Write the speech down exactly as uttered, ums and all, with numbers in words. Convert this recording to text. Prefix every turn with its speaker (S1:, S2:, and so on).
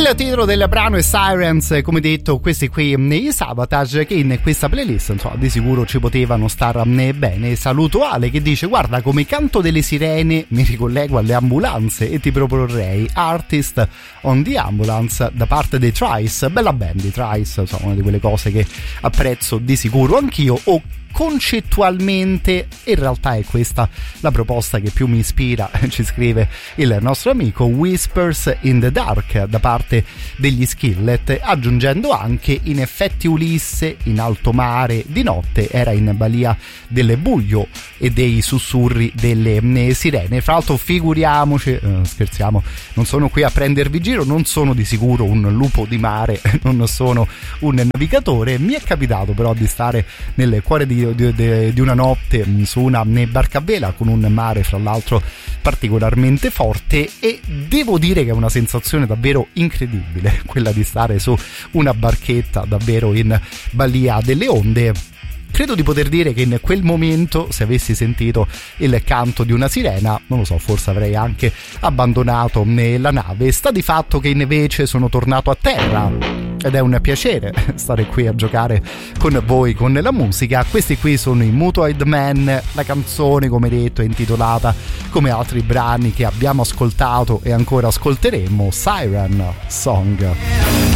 S1: Il titolo del brano è Sirens, come detto, questi qui i Savatage, che in questa playlist insomma di sicuro ci potevano star bene. Saluto Ale che dice: guarda, come canto delle sirene mi ricollego alle ambulanze e ti proporrei Artist on the Ambulance da parte dei Trice. Bella band i Trice, insomma una di quelle cose che apprezzo di sicuro anch'io, o concettualmente in realtà è questa la proposta che più mi ispira, ci scrive il nostro amico. Whispers in the Dark da parte degli Skillet, aggiungendo anche: in effetti Ulisse in alto mare di notte era in balia del buio e dei sussurri delle sirene. Fra l'altro figuriamoci, eh, scherziamo, non sono qui a prendervi giro, non sono di sicuro un lupo di mare, non sono un navigatore. Mi è capitato però di stare nel cuore di Di, di, di una notte su una barca a vela con un mare fra l'altro particolarmente forte, e devo dire che è una sensazione davvero incredibile quella di stare su una barchetta davvero in balia delle onde. Credo di poter dire che in quel momento, se avessi sentito il canto di una sirena, non lo so, forse avrei anche abbandonato la nave. Sta di fatto che invece sono tornato a terra ed è un piacere stare qui a giocare con voi con la musica. Questi qui sono i Mutoid Man, la canzone, come detto, è intitolata come altri brani che abbiamo ascoltato e ancora ascolteremo, Siren Song.